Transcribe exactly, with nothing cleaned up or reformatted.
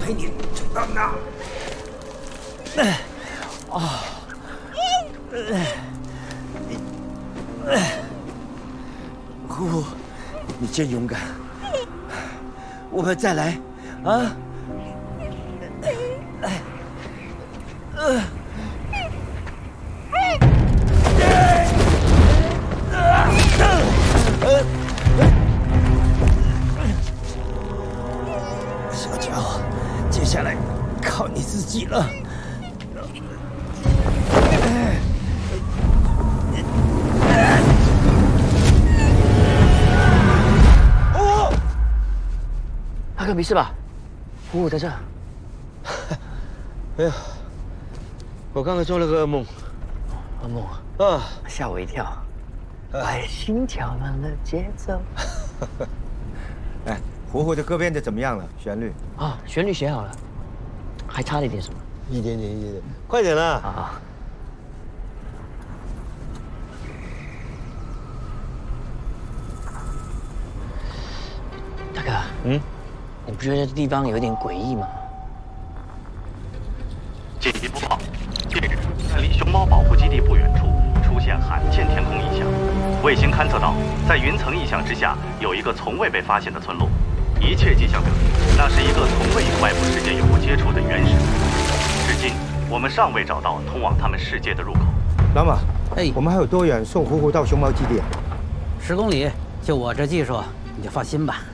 陪你走到哪？哎，啊，呼呼，你真勇敢。我们再来，啊！哎，呃。 小家伙，接下来靠你自己了。哦， 阿哥没事吧？虎虎在这。 哎呀，我刚才做了个噩梦。 噩梦啊， 吓我一跳。 我的心跳乱了节奏。 哎，虎虎的歌编的怎么样了？旋律啊，旋律写好了，还差了一点什么？ 一点点，一点点，快点啦！ 啊。大哥， 嗯， 你不觉得这地方有点诡异吗？ 紧急播报：近日，在离熊猫保护基地不远处。 出现罕见天空异象，卫星勘测到，在云层异象之下有一个从未被发现的村落，一切迹象表明，那是一个从未与外部世界有过接触的原始。至今，我们尚未找到通往他们世界的入口。 老马， 哎， 我们还有多远送虎虎到熊猫基地？ 十公里，就我这技术，你就放心吧。